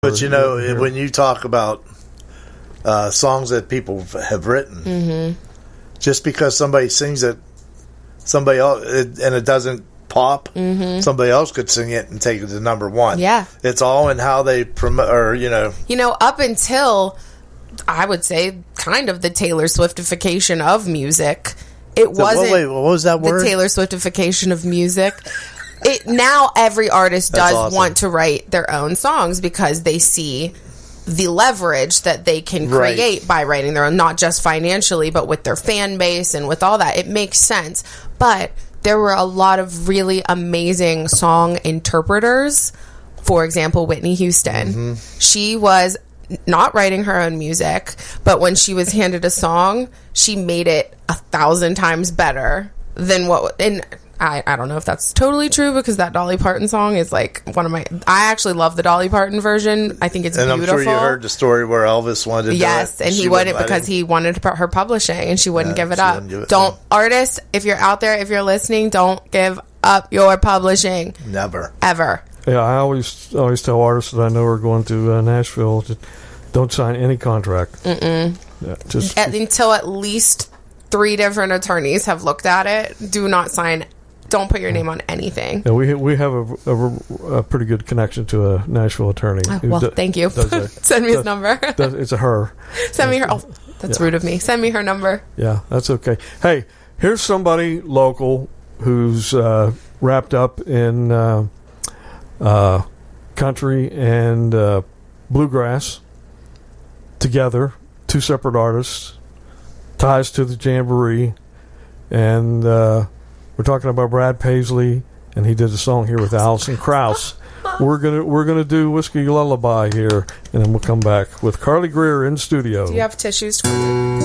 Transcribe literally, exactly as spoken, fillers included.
But you know, when you talk about uh, songs that people have written, mm-hmm. just because somebody sings it, somebody else, it, and it doesn't pop, mm-hmm. somebody else could sing it and take it to number one. Yeah, it's all in how they promote, or you know, you know, up until I would say, kind of the Taylor Swiftification of music. It so, wasn't. Wait, what was that word? The Taylor Swiftification of music. It now every artist does awesome. want to write their own songs because they see the leverage that they can create right. by writing their own, not just financially, but with their fan base and with all that. It makes sense. But there were a lot of really amazing song interpreters. For example, Whitney Houston. Mm-hmm. She was not writing her own music, but when she was handed a song, she made it a thousand times better than what... And I, I don't know if that's totally true because that Dolly Parton song is like one of my... I actually love the Dolly Parton version. I think it's and beautiful. And I'm sure you heard the story where Elvis wanted to yes, do it. and he wouldn't because he wanted her publishing and she wouldn't yeah, give it she up. Give it, don't, no. Artists, if you're out there, if you're listening, don't give up your publishing. Never. Ever. Yeah, I always always tell artists that I know are going to uh, Nashville to don't sign any contract. Mm-mm. Yeah, just at, Until at least three different attorneys have looked at it. Do not sign. Don't put your name on anything. Yeah, we we have a, a, a pretty good connection to a Nashville attorney. Oh, well, do, thank you. A, Send me does, his number. does, it's a her. Send me her. Oh, that's yeah. rude of me. Send me her number. Yeah, that's okay. Hey, here's somebody local who's uh, wrapped up in uh, uh, country and uh, bluegrass together. Two separate artists, ties to the Jamboree, and uh, we're talking about Brad Paisley, and he did a song here with Alison Krauss. We're gonna we're gonna do Whiskey Lullaby here, and then we'll come back with Carly Greer in studio. Do you have tissues for me?